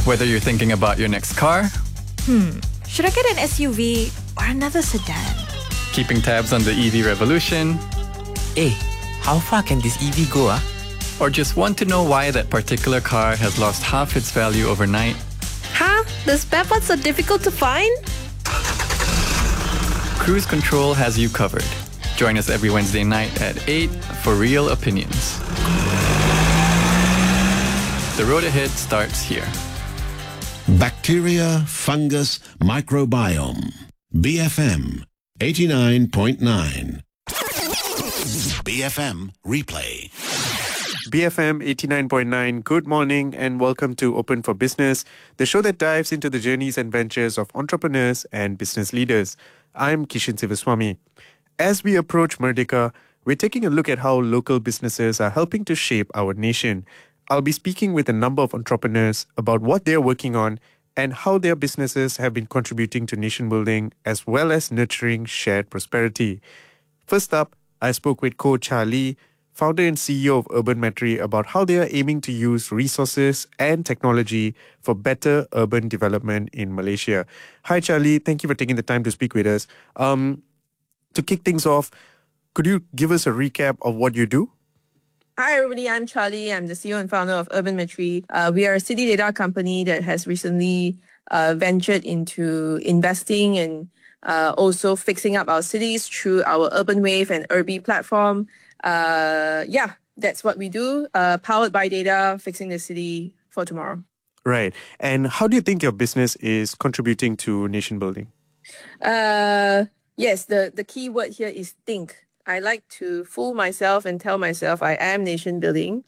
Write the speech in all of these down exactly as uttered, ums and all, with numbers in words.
Whether you're thinking about your next car, Should I get an S U V or another sedan? keeping tabs on the E V revolution, Eh, how far can this E V go, ah? or just want to know why that particular car has lost half its value overnight, Huh? The spare parts are difficult to find? Cruise Control has you covered. Join us every Wednesday night at eight for Real Opinions. The road ahead starts here. Bacteria, fungus, microbiome. B F M eighty-nine point nine. B F M Replay. B F M eighty-nine point nine, good morning and welcome to Open for Business, the show that dives into the journeys and ventures of entrepreneurs and business leaders. I'm Kishan Sivaswamy. As we approach Merdeka, we're taking a look at how local businesses are helping to shape our nation. I'll be speaking with a number of entrepreneurs about what they're working on and how their businesses have been contributing to nation building as well as nurturing shared prosperity. First up, I spoke with Ko Cha Lee, founder and C E O of Urban Metri, about how they are aiming to use resources and technology for better urban development in Malaysia. Hi Charlie, thank you for taking the time to speak with us. Um, to kick things off, could you give us a recap of what you do? Hi everybody, I'm Charlie. I'm the C E O and founder of Urban Metri. Uh, we are a city data company that has recently uh, ventured into investing and uh, also fixing up our cities through our Urban Wave and Urbi platform. Uh, yeah, that's what we do. Uh, powered by data, fixing the city for tomorrow. Right. And how do you think your business is contributing to nation building? Uh, yes, the, the key word here is think. I like to fool myself and tell myself I am nation building.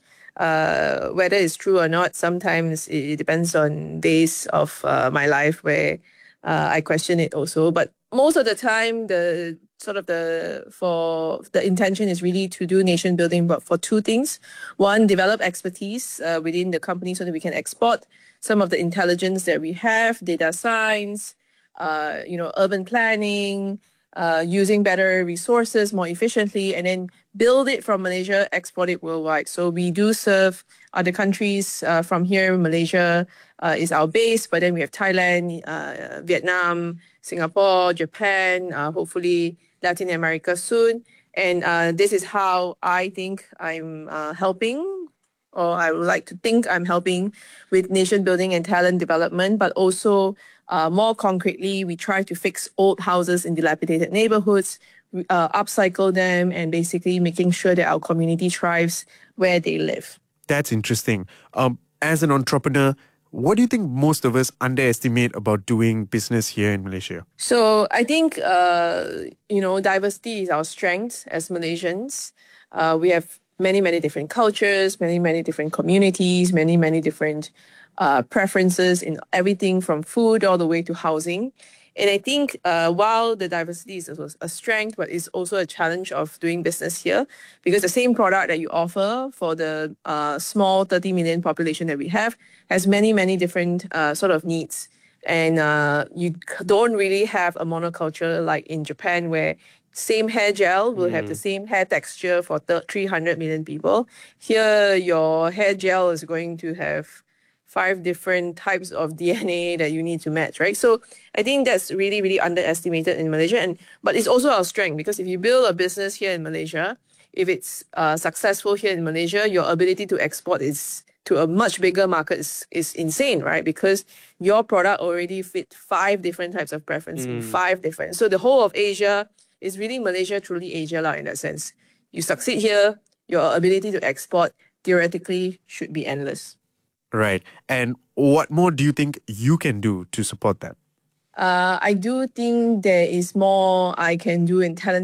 Uh, whether it's true or not, sometimes it depends on days of uh, my life where uh, I question it also. But most of the time, the sort of the for the intention is really to do nation building, but for two things. One, develop expertise uh, within the company so that we can export some of the intelligence that we have, data science, uh, you know, urban planning, uh, using better resources more efficiently, and then build it from Malaysia, export it worldwide. So we do serve other countries uh, from here. Malaysia uh, is our base, but then we have Thailand, uh, Vietnam, Singapore, Japan, uh, hopefully Latin America soon. And uh, this is how I think I'm uh, helping, or I would like to think I'm helping with nation building and talent development, but also uh, more concretely, we try to fix old houses in dilapidated neighborhoods, uh, upcycle them, and basically making sure that our community thrives where they live. That's interesting. Um, as an entrepreneur, what do you think most of us underestimate about doing business here in Malaysia? So I think, uh, you know, diversity is our strength as Malaysians. Uh, we have many, many different cultures, many, many different communities, many, many different uh, preferences in everything from food all the way to housing. And I think uh, while the diversity is a strength, but it's also a challenge of doing business here, because the same product that you offer for the uh, small thirty million population that we have has many, many different uh, sort of needs. And uh, you don't really have a monoculture like in Japan, where same hair gel will mm. have the same hair texture for three hundred million people. Here, your hair gel is going to have five different types of D N A that you need to match, right? So I think that's really, really underestimated in Malaysia. And but it's also our strength, because if you build a business here in Malaysia, if it's uh, successful here in Malaysia, your ability to export is to a much bigger market is, is insane, right? Because your product already fit five different types of preference, mm. five different. So the whole of Asia is really Malaysia, truly Asia lah, in that sense. You succeed here, your ability to export theoretically should be endless. Right. And what more do you think you can do to support that? Uh, I do think there is more I can do in talent